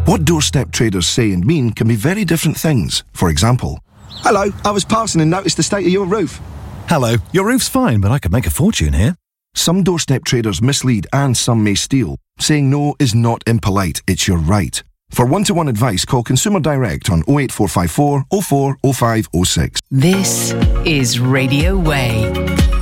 What doorstep traders say and mean can be very different things. For example, hello, I was passing and noticed the state of your roof. Hello, your roof's fine, but I could make a fortune here. Some doorstep traders mislead and some may steal. Saying no is not impolite, it's your right. For one-to-one advice, call Consumer Direct on 08454 04 05 06. This is Radio Way.